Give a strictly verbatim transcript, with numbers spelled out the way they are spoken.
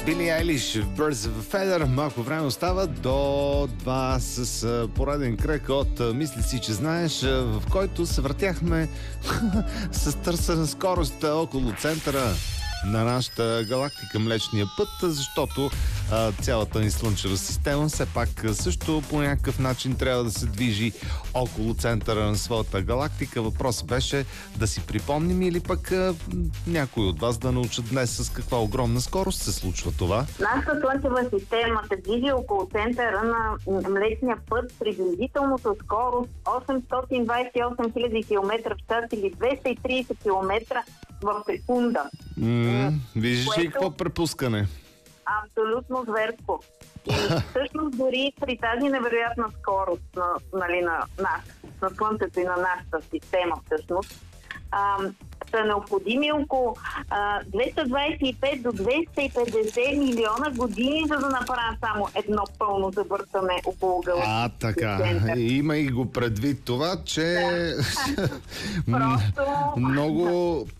Били Айлиш в Birds of a Feather. Малко време остава до два с пореден кръг от Мисли си, че знаеш, в който се въртяхме с търсена скорост около центъра на нашата галактика Млечния път, защото а, цялата ни слънчева система все пак също по някакъв начин трябва да се движи около центъра на своята галактика. Въпросът беше да си припомним или пък а, някой от вас да научат днес с каква огромна скорост се случва това. Нашата слънчева система се движи около центъра на Млечния път приблизително със скорост осемстотин двадесет и осем хиляди километра в час или двеста и тридесет километра в секунда. Mm, виждаш което... ли какво препускане? Абсолютно зверско. И всъщност дори при тази невероятна скорост на, нали, на, на, на Слънцето и на нашата система всъщност, а, са необходими около а, двеста двадесет и пет до двеста и петдесет милиона години, за да направят само едно пълно завъртане около галактиката. А, така. Има и го предвид това, че да. Просто... много